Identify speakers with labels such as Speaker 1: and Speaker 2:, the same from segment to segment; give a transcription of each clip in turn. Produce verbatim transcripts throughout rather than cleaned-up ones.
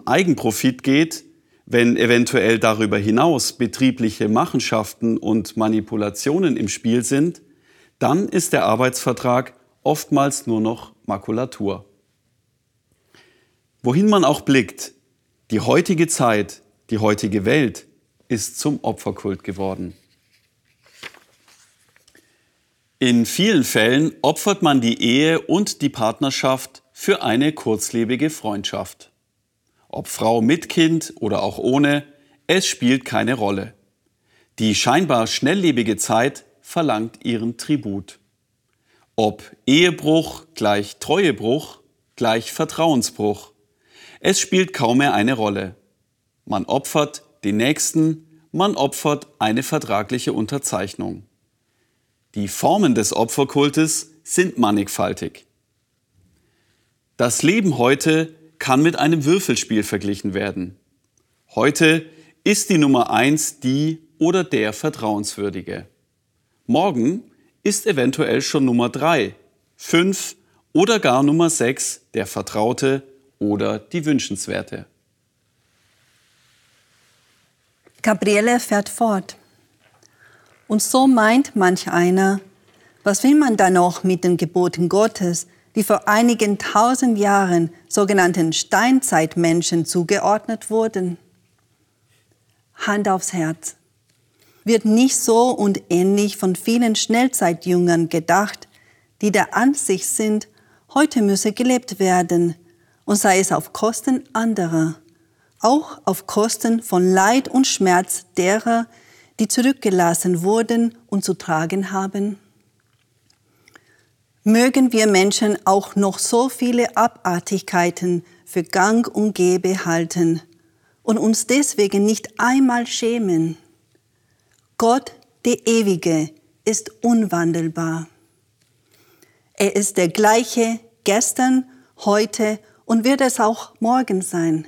Speaker 1: Eigenprofit geht, wenn eventuell darüber hinaus betriebliche Machenschaften und Manipulationen im Spiel sind, dann ist der Arbeitsvertrag oftmals nur noch Makulatur. Wohin man auch blickt, die heutige Zeit, die heutige Welt ist zum Opferkult geworden. In vielen Fällen opfert man die Ehe und die Partnerschaft für eine kurzlebige Freundschaft. Ob Frau mit Kind oder auch ohne, es spielt keine Rolle. Die scheinbar schnelllebige Zeit verlangt ihren Tribut. Ob Ehebruch gleich Treuebruch gleich Vertrauensbruch. Es spielt kaum mehr eine Rolle. Man opfert den Nächsten, man opfert eine vertragliche Unterzeichnung. Die Formen des Opferkultes sind mannigfaltig. Das Leben heute kann mit einem Würfelspiel verglichen werden. Heute ist die Nummer eins die oder der Vertrauenswürdige. Morgen ist eventuell schon Nummer drei, fünf oder gar Nummer sechs der Vertraute oder die Wünschenswerte.
Speaker 2: Gabriele fährt fort. Und so meint manch einer, was will man da noch mit den Geboten Gottes, die vor einigen tausend Jahren sogenannten Steinzeitmenschen zugeordnet wurden? Hand aufs Herz. Wird nicht so und ähnlich von vielen Schnellzeitjüngern gedacht, die der Ansicht sind, heute müsse gelebt werden, und sei es auf Kosten anderer, auch auf Kosten von Leid und Schmerz derer, die zurückgelassen wurden und zu tragen haben? Mögen wir Menschen auch noch so viele Abartigkeiten für gang und gäbe halten und uns deswegen nicht einmal schämen. Gott, der Ewige, ist unwandelbar. Er ist der gleiche gestern, heute und wird es auch morgen sein.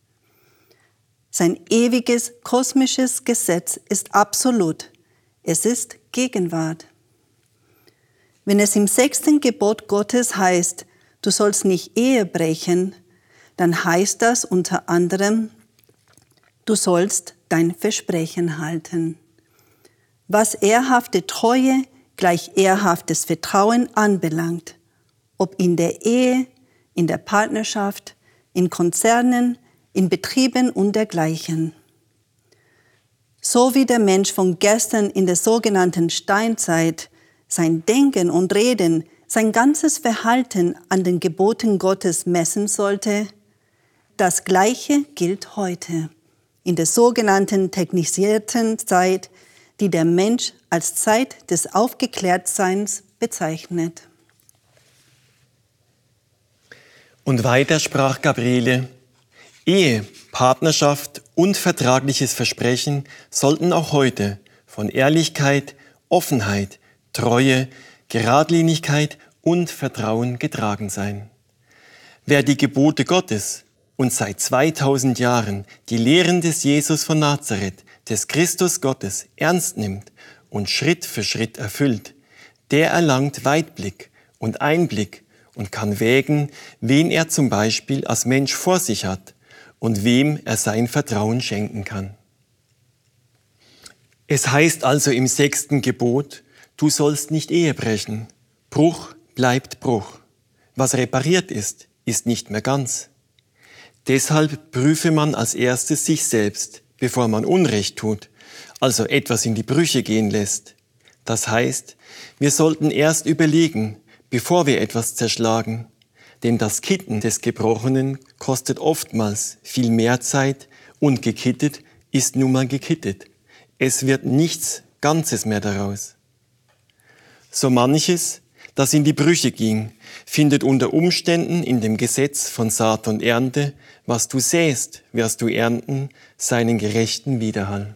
Speaker 2: Sein ewiges kosmisches Gesetz ist absolut. Es ist Gegenwart. Wenn es im sechsten Gebot Gottes heißt, du sollst nicht Ehe brechen, dann heißt das unter anderem, du sollst dein Versprechen halten. Was ehrhafte Treue gleich ehrhaftes Vertrauen anbelangt, ob in der Ehe, in der Partnerschaft, in Konzernen, in Betrieben und dergleichen. So wie der Mensch von gestern in der sogenannten Steinzeit sein Denken und Reden, sein ganzes Verhalten an den Geboten Gottes messen sollte, das Gleiche gilt heute, in der sogenannten technisierten Zeit, die der Mensch als Zeit des Aufgeklärtseins bezeichnet.
Speaker 3: Und weiter sprach Gabriele: Ehe, Partnerschaft und vertragliches Versprechen sollten auch heute von Ehrlichkeit, Offenheit, Treue, Geradlinigkeit und Vertrauen getragen sein. Wer die Gebote Gottes und seit zweitausend Jahren die Lehren des Jesus von Nazareth, des Christus Gottes, ernst nimmt und Schritt für Schritt erfüllt, der erlangt Weitblick und Einblick und kann wägen, wen er zum Beispiel als Mensch vor sich hat und wem er sein Vertrauen schenken kann. Es heißt also im sechsten Gebot, du sollst nicht Ehe brechen. Bruch bleibt Bruch. Was repariert ist, ist nicht mehr ganz. Deshalb prüfe man als erstes sich selbst, bevor man Unrecht tut, also etwas in die Brüche gehen lässt. Das heißt, wir sollten erst überlegen, bevor wir etwas zerschlagen. Denn das Kitten des Gebrochenen kostet oftmals viel mehr Zeit und gekittet ist nun mal gekittet. Es wird nichts Ganzes mehr daraus. So manches, das in die Brüche ging, findet unter Umständen in dem Gesetz von Saat und Ernte, was du säst, wirst du ernten, seinen gerechten Widerhall.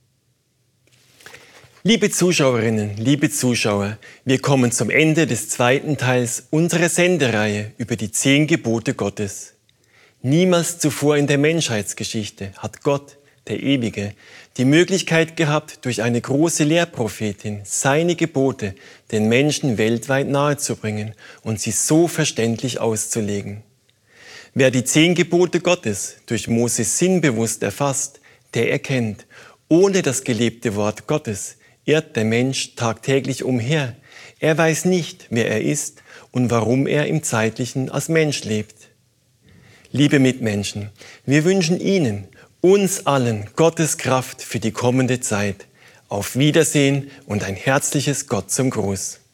Speaker 3: Liebe Zuschauerinnen, liebe Zuschauer, wir kommen zum Ende des zweiten Teils unserer Sendereihe über die zehn Gebote Gottes. Niemals zuvor in der Menschheitsgeschichte hat Gott, der Ewige, die Möglichkeit gehabt, durch eine große Lehrprophetin seine Gebote den Menschen weltweit nahezubringen und sie so verständlich auszulegen. Wer die zehn Gebote Gottes durch Moses sinnbewusst erfasst, der erkennt, ohne das gelebte Wort Gottes irrt der Mensch tagtäglich umher. Er weiß nicht, wer er ist und warum er im Zeitlichen als Mensch lebt. Liebe Mitmenschen, wir wünschen Ihnen, uns allen, Gottes Kraft für die kommende Zeit. Auf Wiedersehen und ein herzliches Gott zum Gruß.